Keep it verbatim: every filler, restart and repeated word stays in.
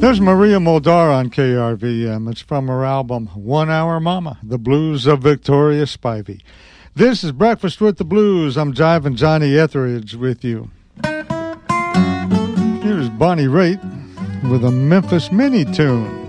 There's Maria Muldaur on K R V M. It's from her album One Hour Mama, The Blues of Victoria Spivey. This is Breakfast with the Blues. I'm Jivin' Johnny Etheridge with you. Here's Bonnie Raitt with a Memphis Mini tune.